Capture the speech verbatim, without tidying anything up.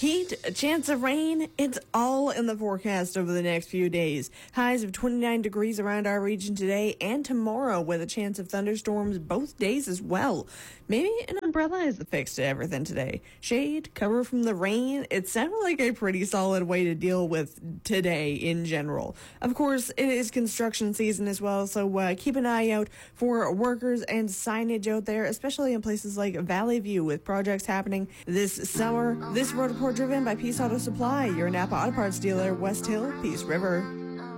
Heat, a chance of rain, it's all in the forecast over the next few days. Highs of twenty-nine degrees around our region today and tomorrow with a chance of thunderstorms both days as well. Maybe an umbrella is the fix to everything today. Shade, cover from the rain, it sounded like a pretty solid way to deal with today in general. Of course, it is construction season as well, so uh, keep an eye out for workers and signage out there, especially in places like Valley View with projects happening this summer. This road report driven by Peace Auto Supply, your Napa Auto Parts dealer, West Hill, Peace River.